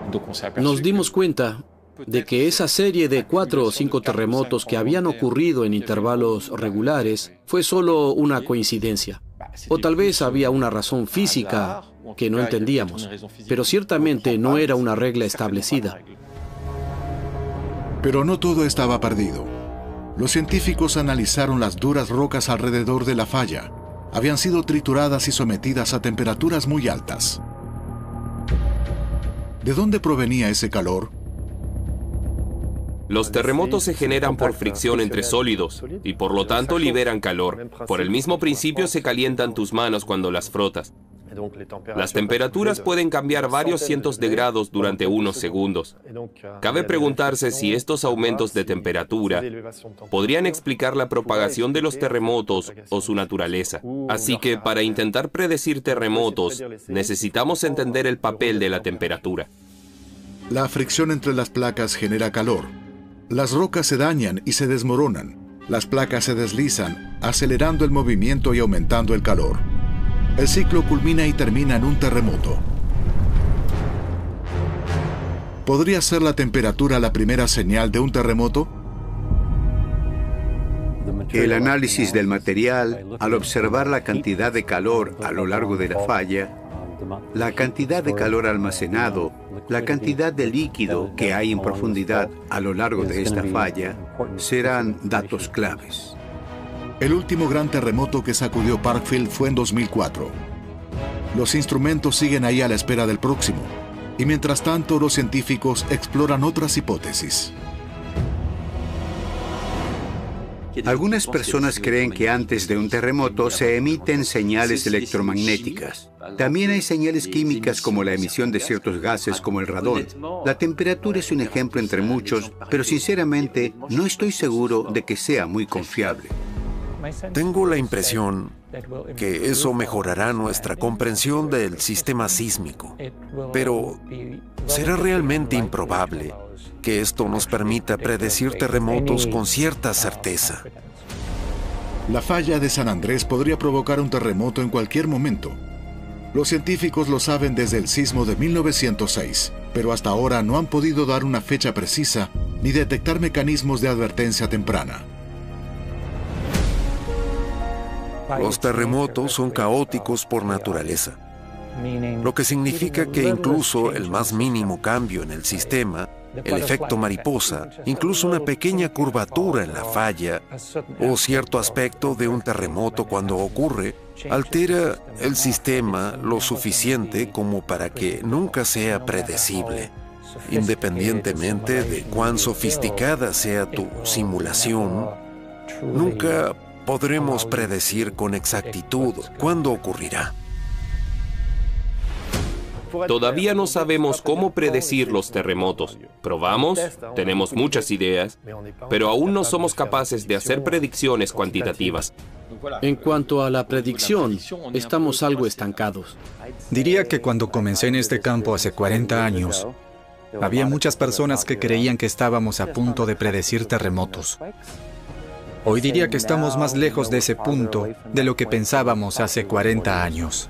Nos dimos cuenta de que esa serie de 4 o 5 terremotos que habían ocurrido en intervalos regulares fue solo una coincidencia. O tal vez había una razón física que no entendíamos, pero ciertamente no era una regla establecida. Pero no todo estaba perdido. Los científicos analizaron las duras rocas alrededor de la falla. Habían sido trituradas y sometidas a temperaturas muy altas. ¿De dónde provenía ese calor? Los terremotos se generan por fricción entre sólidos y por lo tanto liberan calor. Por el mismo principio se calientan tus manos cuando las frotas. Las temperaturas pueden cambiar varios cientos de grados durante unos segundos. Cabe preguntarse si estos aumentos de temperatura podrían explicar la propagación de los terremotos o su naturaleza. Así que para intentar predecir terremotos, necesitamos entender el papel de la temperatura. La fricción entre las placas genera calor. Las rocas se dañan y se desmoronan. Las placas se deslizan, acelerando el movimiento y aumentando el calor. El ciclo culmina y termina en un terremoto. ¿Podría ser la temperatura la primera señal de un terremoto? El análisis del material, al observar la cantidad de calor a lo largo de la falla, la cantidad de calor almacenado, la cantidad de líquido que hay en profundidad a lo largo de esta falla, serán datos claves. El último gran terremoto que sacudió Parkfield fue en 2004. Los instrumentos siguen ahí a la espera del próximo, y mientras tanto los científicos exploran otras hipótesis. Algunas personas creen que antes de un terremoto se emiten señales electromagnéticas. También hay señales químicas como la emisión de ciertos gases como el radón. La temperatura es un ejemplo entre muchos, pero sinceramente no estoy seguro de que sea muy confiable. Tengo la impresión que eso mejorará nuestra comprensión del sistema sísmico, pero será realmente improbable que esto nos permita predecir terremotos con cierta certeza. La falla de San Andrés podría provocar un terremoto en cualquier momento. Los científicos lo saben desde el sismo de 1906, pero hasta ahora no han podido dar una fecha precisa ni detectar mecanismos de advertencia temprana. Los terremotos son caóticos por naturaleza, lo que significa que incluso el más mínimo cambio en el sistema, el efecto mariposa, incluso una pequeña curvatura en la falla o cierto aspecto de un terremoto cuando ocurre, altera el sistema lo suficiente como para que nunca sea predecible. Independientemente de cuán sofisticada sea tu simulación, nunca podremos predecir con exactitud cuándo ocurrirá. Todavía no sabemos cómo predecir los terremotos. Probamos, tenemos muchas ideas, pero aún no somos capaces de hacer predicciones cuantitativas. En cuanto a la predicción, estamos algo estancados. Diría que cuando comencé en este campo hace 40 años, había muchas personas que creían que estábamos a punto de predecir terremotos. Hoy diría que estamos más lejos de ese punto de lo que pensábamos hace 40 años.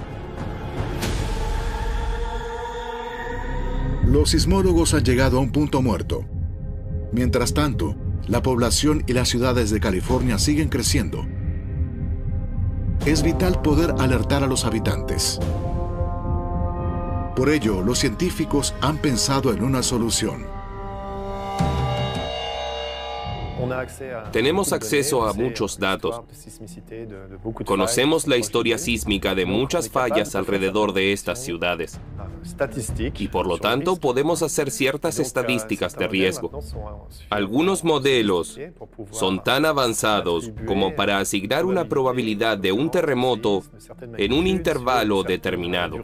Los sismólogos han llegado a un punto muerto. Mientras tanto, la población y las ciudades de California siguen creciendo. Es vital poder alertar a los habitantes. Por ello, los científicos han pensado en una solución. Tenemos acceso a muchos datos. Conocemos la historia sísmica de muchas fallas alrededor de estas ciudades. Y por lo tanto podemos hacer ciertas estadísticas de riesgo. Algunos modelos son tan avanzados como para asignar una probabilidad de un terremoto en un intervalo determinado.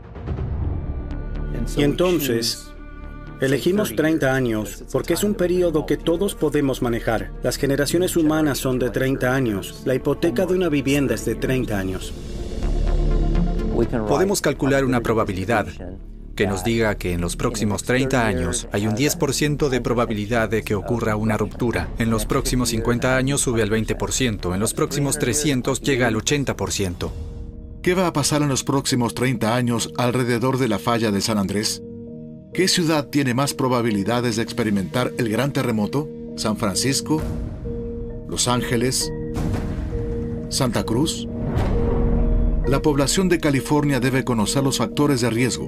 Y entonces, elegimos 30 años porque es un periodo que todos podemos manejar. Las generaciones humanas son de 30 años. La hipoteca de una vivienda es de 30 años. Podemos calcular una probabilidad que nos diga que en los próximos 30 años hay un 10% de probabilidad de que ocurra una ruptura. En los próximos 50 años sube al 20%. En los próximos 300 llega al 80%. ¿Qué va a pasar en los próximos 30 años alrededor de la falla de San Andrés? ¿Qué ciudad tiene más probabilidades de experimentar el gran terremoto? ¿San Francisco? ¿Los Ángeles? ¿Santa Cruz? La población de California debe conocer los factores de riesgo.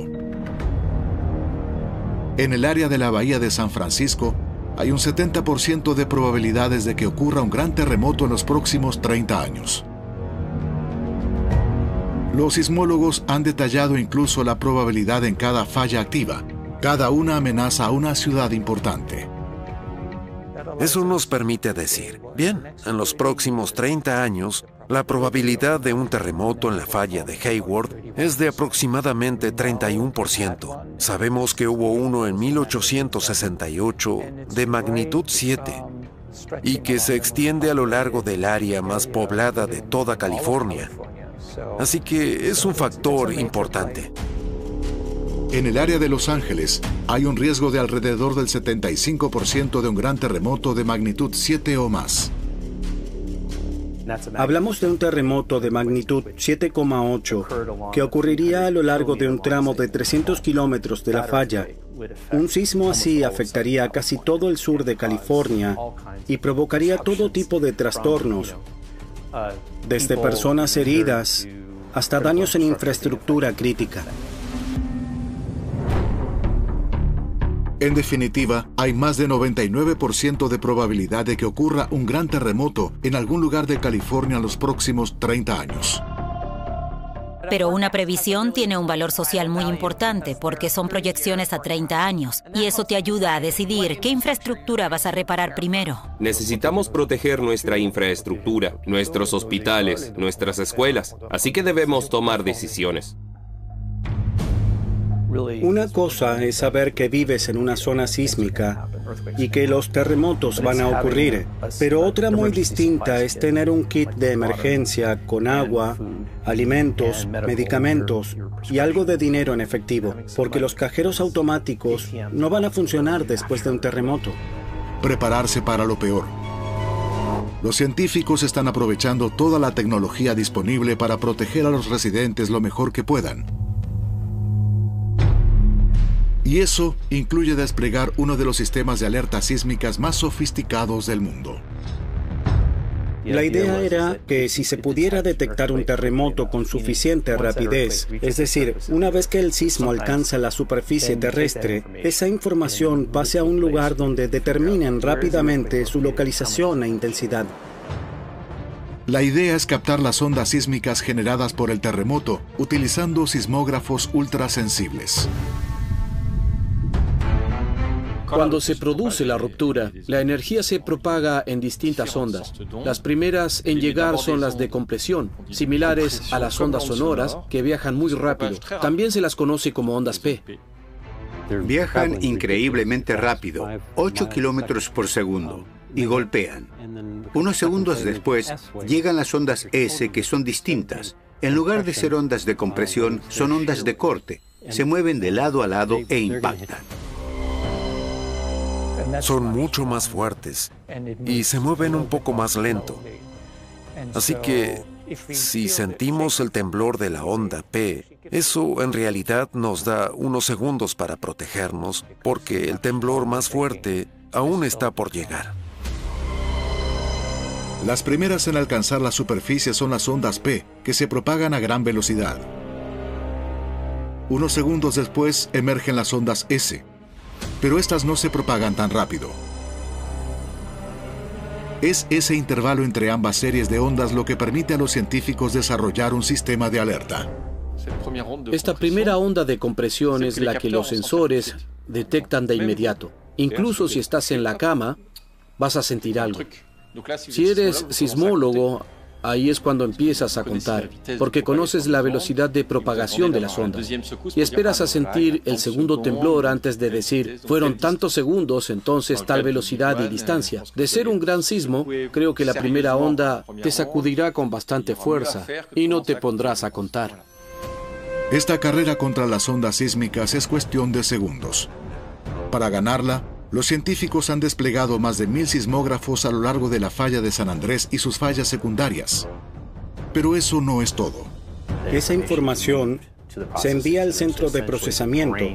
En el área de la bahía de San Francisco, hay un 70% de probabilidades de que ocurra un gran terremoto en los próximos 30 años. Los sismólogos han detallado incluso la probabilidad en cada falla activa. Cada una amenaza a una ciudad importante. Eso nos permite decir, bien, en los próximos 30 años, la probabilidad de un terremoto en la falla de Hayward es de aproximadamente 31%. Sabemos que hubo uno en 1868 de magnitud 7 y que se extiende a lo largo del área más poblada de toda California. Así que es un factor importante. En el área de Los Ángeles, hay un riesgo de alrededor del 75% de un gran terremoto de magnitud 7 o más. Hablamos de un terremoto de magnitud 7,8 que ocurriría a lo largo de un tramo de 300 kilómetros de la falla. Un sismo así afectaría a casi todo el sur de California y provocaría todo tipo de trastornos, desde personas heridas hasta daños en infraestructura crítica. En definitiva, hay más de 99% de probabilidad de que ocurra un gran terremoto en algún lugar de California en los próximos 30 años. Pero una previsión tiene un valor social muy importante porque son proyecciones a 30 años y eso te ayuda a decidir qué infraestructura vas a reparar primero. Necesitamos proteger nuestra infraestructura, nuestros hospitales, nuestras escuelas, así que debemos tomar decisiones. Una cosa es saber que vives en una zona sísmica y que los terremotos van a ocurrir, pero otra muy distinta es tener un kit de emergencia con agua, alimentos, medicamentos y algo de dinero en efectivo, porque los cajeros automáticos no van a funcionar después de un terremoto. Prepararse para lo peor. Los científicos están aprovechando toda la tecnología disponible para proteger a los residentes lo mejor que puedan. Y eso incluye desplegar uno de los sistemas de alerta sísmicas más sofisticados del mundo. La idea era que si se pudiera detectar un terremoto con suficiente rapidez, es decir, una vez que el sismo alcanza la superficie terrestre, esa información pase a un lugar donde determinen rápidamente su localización e intensidad. La idea es captar las ondas sísmicas generadas por el terremoto utilizando sismógrafos ultrasensibles. Cuando se produce la ruptura, la energía se propaga en distintas ondas. Las primeras en llegar son las de compresión, similares a las ondas sonoras, que viajan muy rápido. También se las conoce como ondas P. Viajan increíblemente rápido, 8 kilómetros por segundo, y golpean. Unos segundos después, llegan las ondas S, que son distintas. En lugar de ser ondas de compresión, son ondas de corte. Se mueven de lado a lado e impactan. Son mucho más fuertes y se mueven un poco más lento. Así que, si sentimos el temblor de la onda P, eso en realidad nos da unos segundos para protegernos, porque el temblor más fuerte aún está por llegar. Las primeras en alcanzar la superficie son las ondas P, que se propagan a gran velocidad. Unos segundos después emergen las ondas S, pero estas no se propagan tan rápido. Es ese intervalo entre ambas series de ondas lo que permite a los científicos desarrollar un sistema de alerta. Esta primera onda de compresión es la que los sensores detectan de inmediato. Incluso si estás en la cama, vas a sentir algo. Si eres sismólogo, ahí es cuando empiezas a contar, porque conoces la velocidad de propagación de las ondas. Y esperas a sentir el segundo temblor antes de decir, fueron tantos segundos, entonces tal velocidad y distancia. De ser un gran sismo, creo que la primera onda te sacudirá con bastante fuerza y no te pondrás a contar. Esta carrera contra las ondas sísmicas es cuestión de segundos. Para ganarla, los científicos han desplegado más de 1000 sismógrafos a lo largo de la falla de San Andrés y sus fallas secundarias. Pero eso no es todo. Esa información se envía al centro de procesamiento,